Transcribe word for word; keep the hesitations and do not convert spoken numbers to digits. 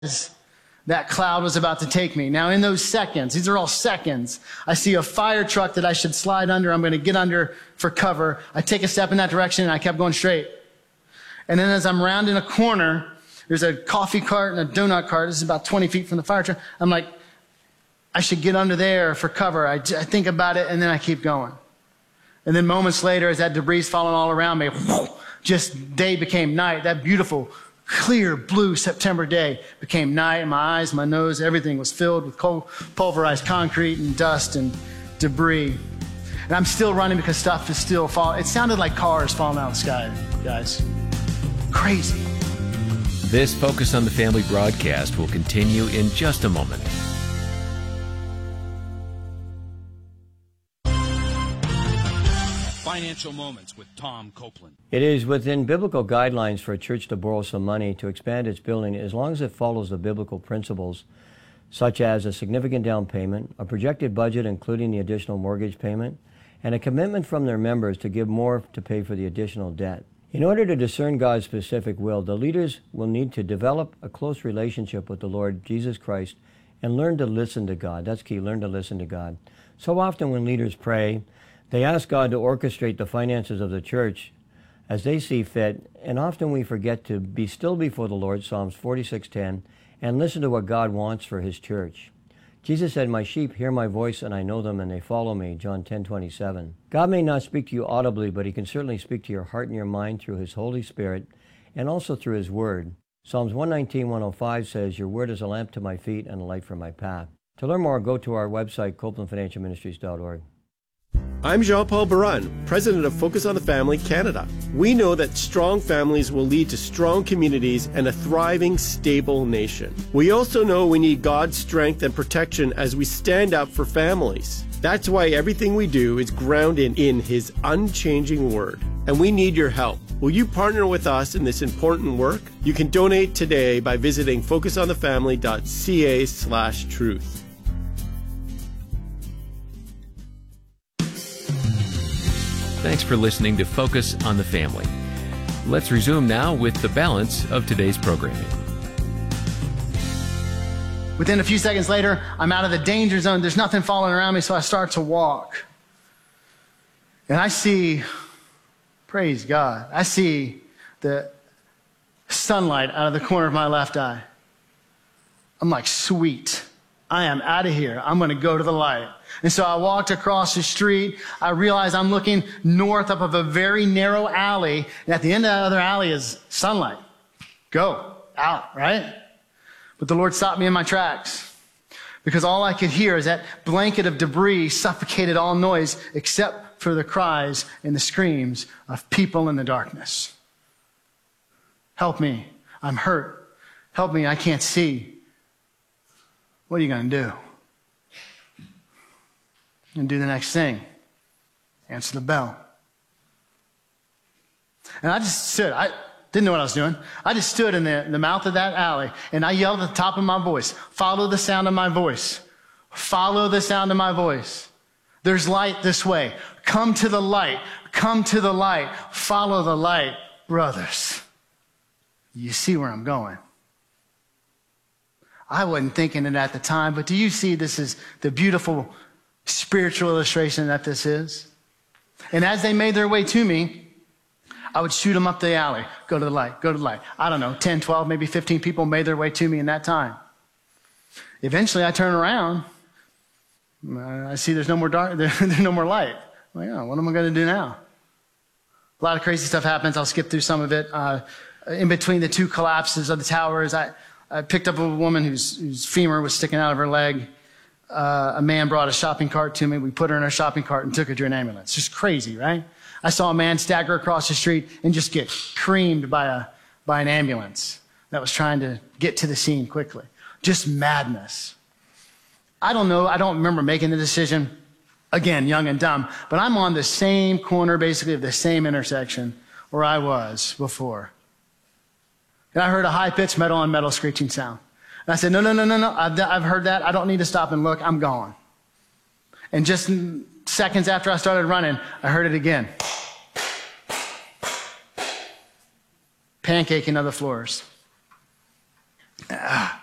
that cloud was about to take me. Now, in those seconds, these are all seconds, I see a fire truck that I should slide under. I'm going to get under for cover. I take a step in that direction, and I kept going straight. And then as I'm rounding a corner, there's a coffee cart and a donut cart. This is about twenty feet from the fire truck. I'm like, I should get under there for cover. I, I think about it, and then I keep going. And then moments later, as that debris is falling all around me, just day became night. That beautiful, clear blue September day became night, and my eyes, my nose, everything was filled with pulverized concrete and dust and debris. And I'm still running because stuff is still falling. It sounded like cars falling out of the sky, guys. Crazy. This Focus on the Family broadcast will continue in just a moment. Financial Moments with Tom Copeland. It is within biblical guidelines for a church to borrow some money to expand its building as long as it follows the biblical principles, such as a significant down payment, a projected budget including the additional mortgage payment, and a commitment from their members to give more to pay for the additional debt. In order to discern God's specific will, the leaders will need to develop a close relationship with the Lord Jesus Christ and learn to listen to God. That's key, learn to listen to God. So often when leaders pray, they ask God to orchestrate the finances of the church as they see fit, and often we forget to be still before the Lord, Psalms forty-six ten, and listen to what God wants for His church. Jesus said, "My sheep hear my voice, and I know them, and they follow me," John ten twenty-seven. God may not speak to you audibly, but He can certainly speak to your heart and your mind through His Holy Spirit and also through His Word. Psalms one nineteen, one oh five says, "Your word is a lamp to my feet and a light for my path." To learn more, go to our website, copeland financial ministries dot org. I'm Jean-Paul Baran, President of Focus on the Family Canada. We know that strong families will lead to strong communities and a thriving, stable nation. We also know we need God's strength and protection as we stand up for families. That's why everything we do is grounded in His unchanging Word. And we need your help. Will you partner with us in this important work? You can donate today by visiting focus on the family dot c a slash truth. Thanks for listening to Focus on the Family. Let's resume now with the balance of today's programming. Within a few seconds later, I'm out of the danger zone. There's nothing falling around me, so I start to walk. And I see, praise God, I see the sunlight out of the corner of my left eye. I'm like, sweet, I am out of here. I'm going to go to the light. And so I walked across the street. I realized I'm looking north up of a very narrow alley. And at the end of that other alley is sunlight. Go out, right? But the Lord stopped me in my tracks because all I could hear is that blanket of debris suffocated all noise except for the cries and the screams of people in the darkness. Help me. I'm hurt. Help me. I can't see. What are you going to do? And do the next thing. Answer the bell. And I just stood. I didn't know what I was doing. I just stood in the, in the mouth of that alley, and I yelled at the top of my voice, follow the sound of my voice. Follow the sound of my voice. There's light this way. Come to the light. Come to the light. Follow the light, brothers. You see where I'm going. I wasn't thinking it at the time, but do you see this is the beautiful spiritual illustration that this is? And as they made their way to me, I would shoot them up the alley. Go to the light, go to the light. I don't know, ten, twelve, maybe fifteen people made their way to me in that time. Eventually I turn around. I see there's no more dark, there's no more light. I'm like, oh, what am I going to do now? A lot of crazy stuff happens. I'll skip through some of it. Uh, in between the two collapses of the towers, I, I picked up a woman whose, whose femur was sticking out of her leg. Uh, a man brought a shopping cart to me. We put her in our shopping cart and took her to an ambulance. Just crazy, right? I saw a man stagger across the street and just get creamed by a by an ambulance that was trying to get to the scene quickly. Just madness. I don't know. I don't remember making the decision. Again, young and dumb. But I'm on the same corner, basically, of the same intersection where I was before. And I heard a high-pitched metal-on-metal screeching sound. And I said, no, no, no, no, no. I've, I've heard that. I don't need to stop and look. I'm gone. And just seconds after I started running, I heard it again. Pancaking on the floors. Ah.